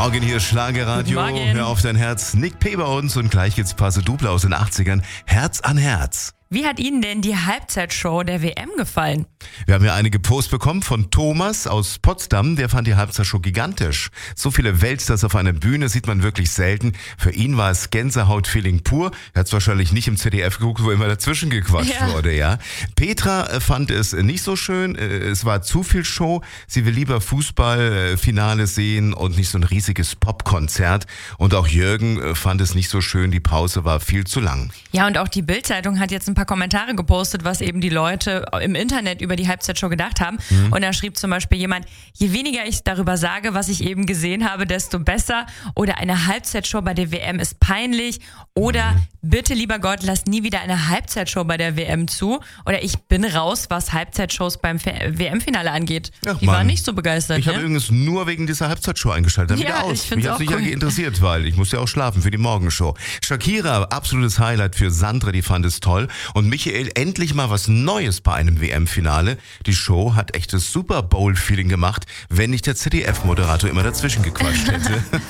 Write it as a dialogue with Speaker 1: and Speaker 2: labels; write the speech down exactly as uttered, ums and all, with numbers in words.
Speaker 1: Morgen hier Schlagerradio,
Speaker 2: Guten Morgen.
Speaker 1: Hör auf dein Herz, Nick P. bei uns und gleich gibt's Passe Double aus den achtzigern, Herz an Herz.
Speaker 2: Wie hat Ihnen denn die Halbzeitshow der W M gefallen?
Speaker 1: Wir haben ja einige Posts bekommen von Thomas aus Potsdam, der fand die Halbzeitshow gigantisch. So viele Weltstars auf einer Bühne sieht man wirklich selten. Für ihn war es Gänsehaut-Feeling pur. Er hat es wahrscheinlich nicht im Z D F geguckt, wo immer dazwischen gequatscht
Speaker 2: Ja.
Speaker 1: wurde, ja. Petra äh, fand es nicht so schön, äh, es war zu viel Show. Sie will lieber Fußballfinale sehen und nicht so ein riesiges Popkonzert. Und auch Jürgen äh, fand es nicht so schön, die Pause war viel zu lang.
Speaker 2: Ja, und auch die Bild-Zeitung hat jetzt ein paar Kommentare gepostet, was eben die Leute im Internet über die Halbzeitshow gedacht haben. Mhm. Und da schrieb zum Beispiel jemand, je weniger ich darüber sage, was ich eben gesehen habe, desto besser. Oder eine Halbzeitshow bei der W M ist peinlich. Oder mhm. bitte, lieber Gott, lass nie wieder eine Halbzeitshow bei der W M zu. Oder ich bin raus, was Halbzeitshows beim W M-Finale angeht.
Speaker 1: Ach,
Speaker 2: die
Speaker 1: Mann.
Speaker 2: waren nicht so begeistert.
Speaker 1: Ich
Speaker 2: ne?
Speaker 1: habe übrigens nur wegen dieser Halbzeitshow eingeschaltet. Dann
Speaker 2: Ja,
Speaker 1: wieder aus.
Speaker 2: ich find's
Speaker 1: Mich hat
Speaker 2: auch
Speaker 1: es nicht
Speaker 2: cool.
Speaker 1: interessiert, weil ich musste ja auch schlafen für die Morgenshow. Shakira, absolutes Highlight für Sandra, die fand es toll. Und Michael, endlich mal was Neues bei einem W M-Finale. Die Show hat echtes Super Bowl-Feeling gemacht, wenn nicht der Z D F-Moderator immer dazwischen gequatscht hätte.